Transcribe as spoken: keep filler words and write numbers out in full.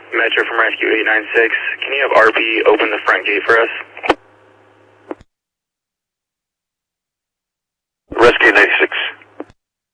Metro from Rescue eight nine six. Can you have R P open the front gate for us? Rescue ninety-six.